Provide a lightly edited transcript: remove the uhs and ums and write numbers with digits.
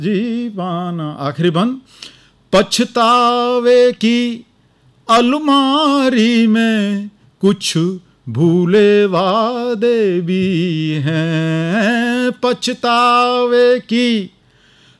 जीवाना। आखिरी बंद। पछतावे की अलमारी में कुछ भूले वादे भी हैं, पछतावे की